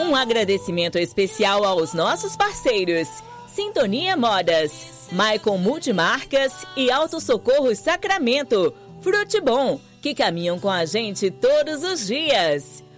Um agradecimento especial aos nossos parceiros: Sintonia Modas, Maicon Multimarcas e Auto Socorro Sacramento, Frutibom, que caminham com a gente todos os dias.